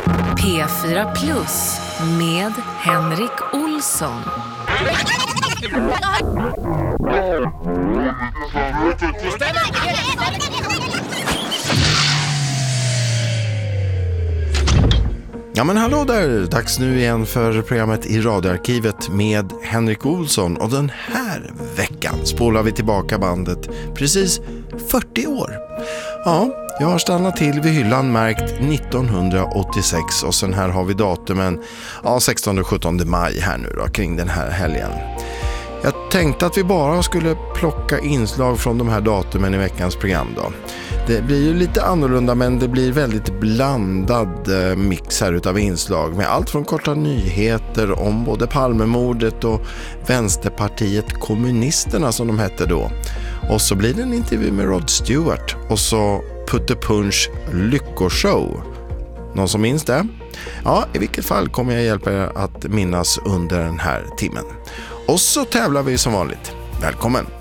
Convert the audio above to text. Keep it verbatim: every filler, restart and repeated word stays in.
P fyra Plus med Henrik Olsson. Ja men hallå där, dags nu igen för programmet i radioarkivet med Henrik Olsson. Och den här veckan spolar vi tillbaka bandet precis fyrtio år. Ja, jag har stannat till vid hyllan märkt nittonhundraåttiosex och sen här har vi datumen ja, sextonde och sjuttonde maj här nu då, kring den här helgen. Jag tänkte att vi bara skulle plocka inslag från de här datumen i veckans program då. Det blir ju lite annorlunda men det blir väldigt blandad mix här utav inslag med allt från korta nyheter om både Palmemordet och Vänsterpartiet Kommunisterna som de hette då. Och så blir det en intervju med Rod Stewart och så Putte Punch Lyckoshow. Någon som minns det? Ja, i vilket fall kommer jag hjälpa er att minnas under den här timmen. Och så tävlar vi som vanligt. Välkommen!